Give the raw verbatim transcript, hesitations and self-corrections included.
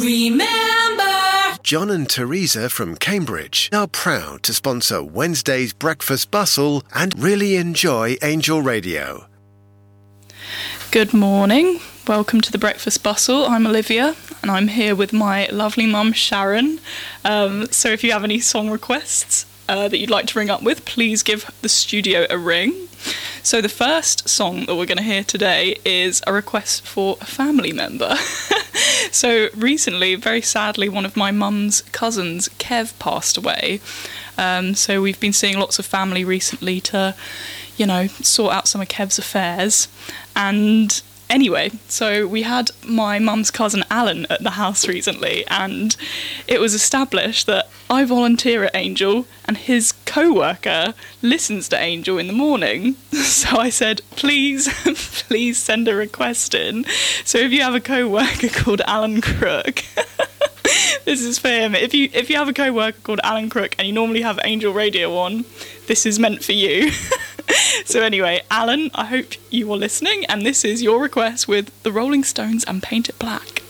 Remember! John and Teresa from Cambridge are proud to sponsor Wednesday's Breakfast Bustle and really enjoy Angel Radio. Good morning. Welcome to the Breakfast Bustle. I'm Olivia and I'm here with my lovely mum Sharon. Um, so if you have any song requests uh, that you'd like to ring up with, please give the studio a ring. So the first song that we're going to hear today is a request for a family member. So recently, very sadly, one of my mum's cousins, Kev, passed away. Um, so we've been seeing lots of family recently to, you know, sort out some of Kev's affairs. And anyway, so we had my mum's cousin Alan at the house recently, and it was established that I volunteer at Angel and his co-worker listens to Angel in the morning. So I said, please, please send a request in. So if you have a co-worker called Alan Crook, this is for him. If you if you have a co-worker called Alan Crook and you normally have Angel Radio on, this is meant for you. So anyway, Alan, I hope you are listening, and this is your request with the Rolling Stones and Paint It Black.